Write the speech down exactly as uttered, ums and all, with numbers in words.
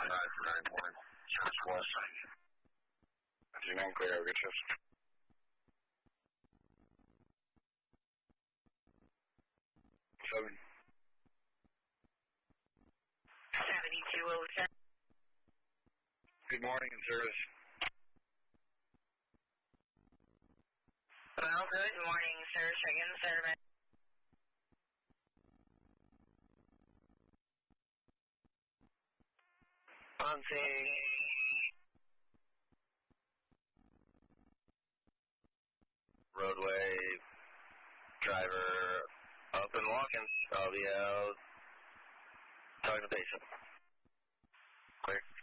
five nine one, Service West. G nine clear, good shift. Seven. seventy-two oh seven. Good morning, in service. Well, good morning, sir. Second service. On scene. Roadway, driver up and walking. I'll be out talking to patient. Clear.